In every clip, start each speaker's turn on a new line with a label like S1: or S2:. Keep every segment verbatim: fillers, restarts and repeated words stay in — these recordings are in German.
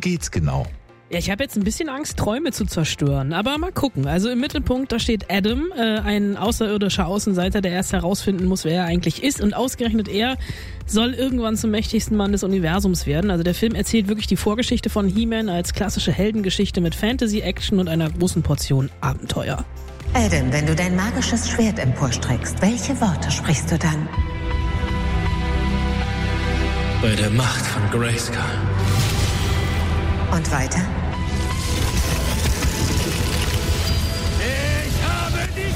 S1: geht's genau?
S2: Ja, ich habe jetzt ein bisschen Angst, Träume zu zerstören, aber mal gucken. Also im Mittelpunkt, da steht Adam, äh, ein außerirdischer Außenseiter, der erst herausfinden muss, wer er eigentlich ist. Und ausgerechnet er soll irgendwann zum mächtigsten Mann des Universums werden. Also der Film erzählt wirklich die Vorgeschichte von He-Man als klassische Heldengeschichte mit Fantasy, Action und einer großen Portion Abenteuer.
S3: Adam, wenn du dein magisches Schwert emporstreckst, welche Worte sprichst du dann?
S4: Bei der Macht von Grayskull.
S3: Und weiter?
S4: Ich habe die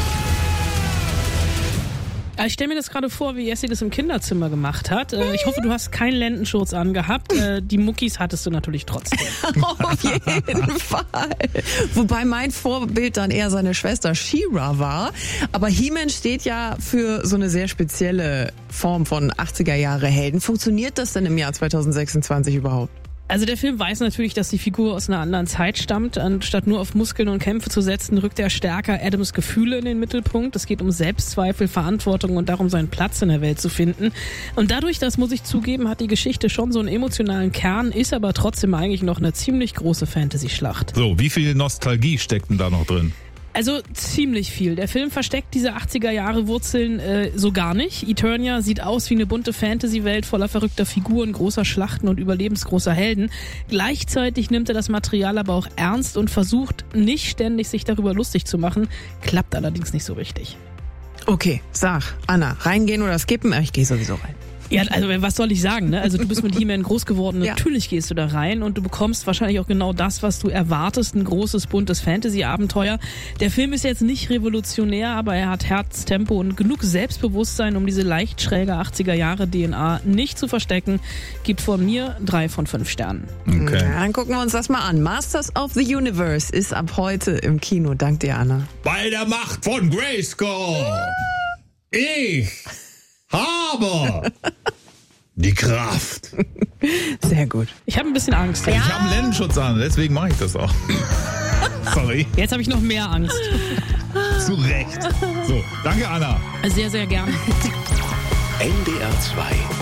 S2: Ich stelle mir das gerade vor, wie Jessie das im Kinderzimmer gemacht hat. Äh, ich hoffe, du hast keinen Lendenschurz angehabt. Äh, die Muckis hattest du natürlich trotzdem.
S5: Auf jeden Fall. Wobei mein Vorbild dann eher seine Schwester She-Ra war. Aber He-Man steht ja für so eine sehr spezielle Form von achtziger Jahre Helden. Funktioniert das denn im Jahr zweitausendsechsundzwanzig überhaupt?
S2: Also der Film weiß natürlich, dass die Figur aus einer anderen Zeit stammt. Anstatt nur auf Muskeln und Kämpfe zu setzen, rückt er stärker Adams Gefühle in den Mittelpunkt. Es geht um Selbstzweifel, Verantwortung und darum, seinen Platz in der Welt zu finden. Und dadurch, das muss ich zugeben, hat die Geschichte schon so einen emotionalen Kern, ist aber trotzdem eigentlich noch eine ziemlich große Fantasy-Schlacht.
S1: So, wie viel Nostalgie steckt denn da noch drin?
S2: Also ziemlich viel. Der Film versteckt diese achtziger Jahre Wurzeln äh, so gar nicht. Eternia sieht aus wie eine bunte Fantasy-Welt voller verrückter Figuren, großer Schlachten und überlebensgroßer Helden. Gleichzeitig nimmt er das Material aber auch ernst und versucht nicht ständig sich darüber lustig zu machen. Klappt allerdings nicht so richtig.
S5: Okay, sag, Anna, reingehen oder skippen? Ich gehe sowieso rein.
S2: Ja, also was soll ich sagen, ne? Also du bist mit He-Man groß geworden,
S5: Ja.
S2: natürlich gehst du da rein und du bekommst wahrscheinlich auch genau das, was du erwartest, ein großes, buntes Fantasy-Abenteuer. Der Film ist jetzt nicht revolutionär, aber er hat Herz, Tempo und genug Selbstbewusstsein, um diese leicht schräge achtziger Jahre D N A nicht zu verstecken. Gibt von mir drei von fünf Sternen.
S1: Okay.
S5: Ja, dann gucken wir uns das mal an. Masters of the Universe ist ab heute im Kino. Dank dir, Anna.
S6: Bei der Macht von Grayskull. Ich habe die Kraft.
S5: Sehr gut.
S2: Ich habe ein bisschen Angst.
S1: Ich habe einen Lendenschutz an, deswegen mache ich das auch. Sorry.
S2: Jetzt habe ich noch mehr Angst.
S1: Zu Recht. So, danke Anna.
S2: Sehr, sehr gern.
S7: N D R zwei